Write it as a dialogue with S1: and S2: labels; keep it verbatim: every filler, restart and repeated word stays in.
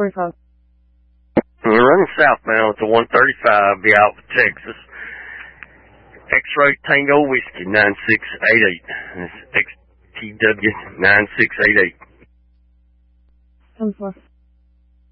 S1: forty-five.
S2: We're running southbound to one thirty-five, via Alpha, Texas. X-Ray Tango Whiskey nine six eight eight. That's X T W nine six eight eight.
S1: ten four.